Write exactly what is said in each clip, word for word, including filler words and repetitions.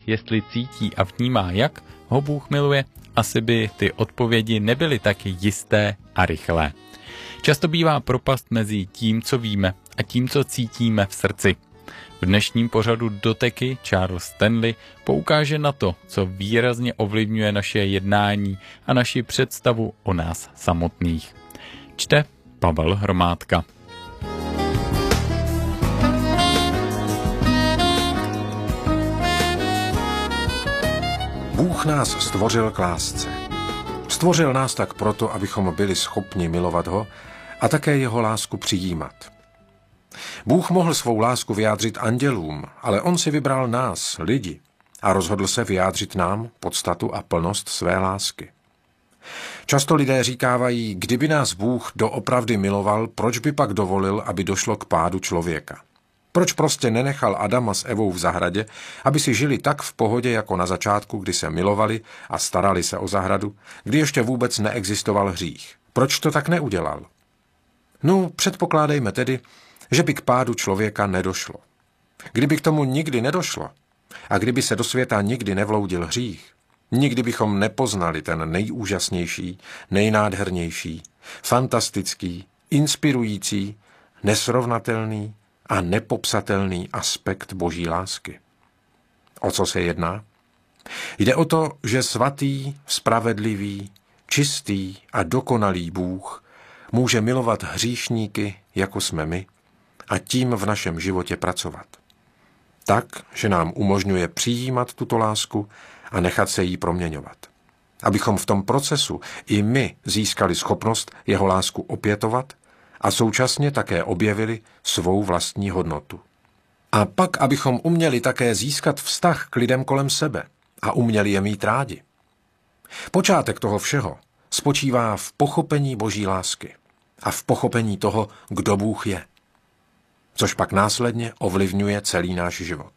jestli cítí a vnímá, jak ho Bůh miluje, asi by ty odpovědi nebyly tak jisté a rychlé. Často bývá propast mezi tím, co víme, a tím, co cítíme v srdci. V dnešním pořadu Doteky Charles Stanley poukáže na to, co výrazně ovlivňuje naše jednání a naši představu o nás samotných. Čte Pavel Hromádka. Bůh nás stvořil k lásce. Stvořil nás tak proto, abychom byli schopni milovat ho a také jeho lásku přijímat. Bůh mohl svou lásku vyjádřit andělům, ale on si vybral nás, lidi, a rozhodl se vyjádřit nám podstatu a plnost své lásky. Často lidé říkávají, kdyby nás Bůh doopravdy miloval, proč by pak dovolil, aby došlo k pádu člověka? Proč prostě nenechal Adama s Evou v zahradě, aby si žili tak v pohodě jako na začátku, kdy se milovali a starali se o zahradu, kdy ještě vůbec neexistoval hřích? Proč to tak neudělal? No, předpokládejme tedy, že by k pádu člověka nedošlo. Kdyby k tomu nikdy nedošlo a kdyby se do světa nikdy nevloudil hřích, nikdy bychom nepoznali ten nejúžasnější, nejnádhernější, fantastický, inspirující, nesrovnatelný a nepopsatelný aspekt Boží lásky. O co se jedná? Jde o to, že svatý, spravedlivý, čistý a dokonalý Bůh může milovat hříšníky, jako jsme my, a tím v našem životě pracovat. Tak, že nám umožňuje přijímat tuto lásku a nechat se jí proměňovat. Abychom v tom procesu i my získali schopnost jeho lásku opětovat a současně také objevili svou vlastní hodnotu. A pak, abychom uměli také získat vztah k lidem kolem sebe a uměli je mít rádi. Počátek toho všeho spočívá v pochopení Boží lásky a v pochopení toho, kdo Bůh je, což pak následně ovlivňuje celý náš život.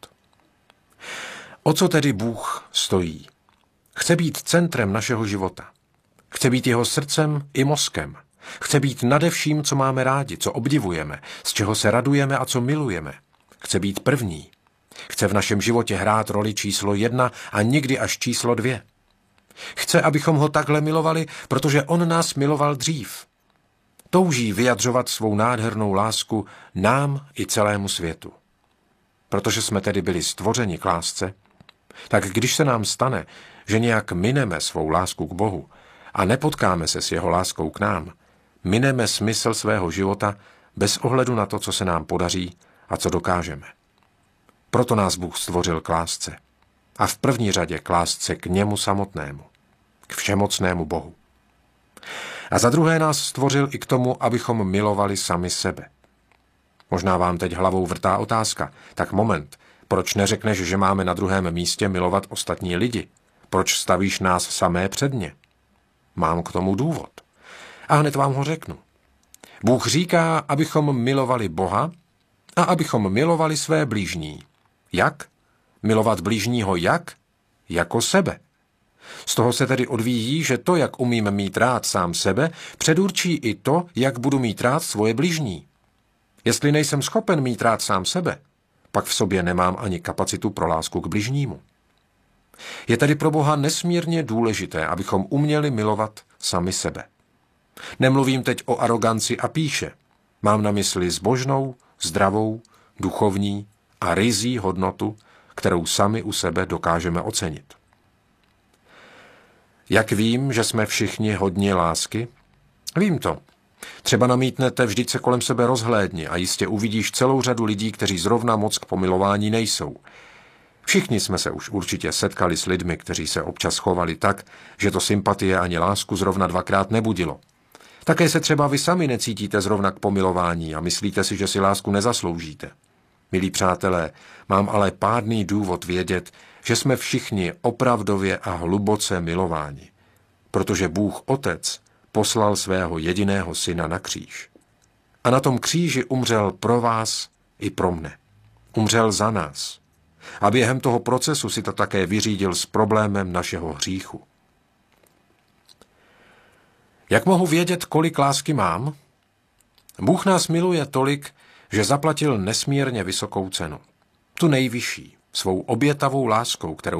O co tedy Bůh stojí? Chce být centrem našeho života. Chce být jeho srdcem i mozkem. Chce být nade vším, co máme rádi, co obdivujeme, z čeho se radujeme a co milujeme. Chce být první. Chce v našem životě hrát roli číslo jedna a nikdy až číslo dvě. Chce, abychom ho takhle milovali, protože on nás miloval dřív. Touží vyjadřovat svou nádhernou lásku nám i celému světu. Protože jsme tedy byli stvořeni k lásce, tak když se nám stane, že nějak mineme svou lásku k Bohu a nepotkáme se s jeho láskou k nám, mineme smysl svého života bez ohledu na to, co se nám podaří a co dokážeme. Proto nás Bůh stvořil k lásce. A v první řadě k lásce k němu samotnému, k všemocnému Bohu. A za druhé nás stvořil i k tomu, abychom milovali sami sebe. Možná vám teď hlavou vrtá otázka. Tak moment, proč neřekneš, že máme na druhém místě milovat ostatní lidi? Proč stavíš nás samé před ně? Mám k tomu důvod. A hned vám ho řeknu. Bůh říká, abychom milovali Boha a abychom milovali své blížní. Jak? Milovat blížního jak? Jako sebe. Z toho se tedy odvíjí, že to, jak umím mít rád sám sebe, předurčí i to, jak budu mít rád svoje bližní. Jestli nejsem schopen mít rád sám sebe, pak v sobě nemám ani kapacitu pro lásku k bližnímu. Je tedy pro Boha nesmírně důležité, abychom uměli milovat sami sebe. Nemluvím teď o aroganci a pýše. Mám na mysli zbožnou, zdravou, duchovní a ryzí hodnotu, kterou sami u sebe dokážeme ocenit. Jak vím, že jsme všichni hodni lásky? Vím to. Třeba namítnete, vždyť se kolem sebe rozhlédni a jistě uvidíš celou řadu lidí, kteří zrovna moc k pomilování nejsou. Všichni jsme se už určitě setkali s lidmi, kteří se občas chovali tak, že to sympatie ani lásku zrovna dvakrát nebudilo. Také se třeba vy sami necítíte zrovna k pomilování a myslíte si, že si lásku nezasloužíte. Milí přátelé, mám ale pádný důvod vědět, že jsme všichni opravdově a hluboce milováni, protože Bůh Otec poslal svého jediného syna na kříž. A na tom kříži umřel pro vás i pro mne. Umřel za nás. A během toho procesu si to také vyřídil s problémem našeho hříchu. Jak mohu vědět, kolik lásky mám? Bůh nás miluje tolik, že zaplatil nesmírně vysokou cenu. Tu nejvyšší, svou obětavou láskou, kterou